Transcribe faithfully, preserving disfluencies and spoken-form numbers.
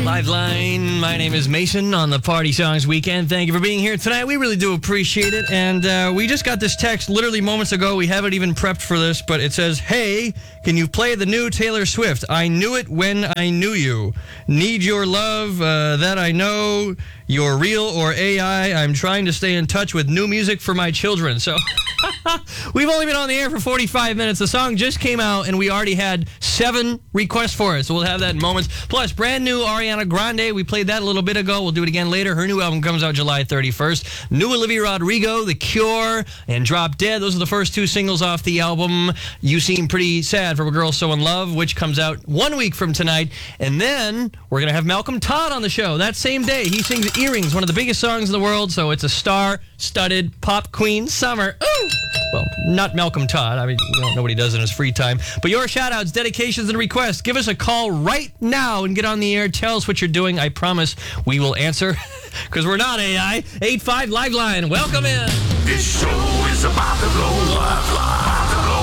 Liveline. My name is Mason on the Party Songs Weekend. Thank you for being here tonight. We really do appreciate it. And uh, we just got this text literally moments ago. We haven't even prepped for this, but it says, "Hey, can you play the new Taylor Swift? I knew it when I knew you. Need your love, uh, that I know. You're real or A I. I'm trying to stay in touch with new music for my children." So we've only been on the air for forty-five minutes. The song just came out, and we already had seven requests for it. So we'll have that in moments. Plus, brand new Ariana Grande. We played that a little bit ago. We'll do it again later. Her new album comes out July thirty-first. New Olivia Rodrigo, The Cure, and Drop Dead. Those are the first two singles off the album. You Seem Pretty Sad from a Girl So in Love, which comes out one week from tonight. And then we're going to have Malcolm Todd on the show that same day. He sings Earrings, one of the biggest songs in the world. So it's a star-studded pop queen summer. Ooh! Well, not Malcolm Todd. I mean, we don't know what he does in his free time. But your shout-outs, dedications, and requests, give us a call right now and get on the air. Tell us what you're doing. I promise we will answer, because we're not A I. eight five Liveline. Welcome in. This show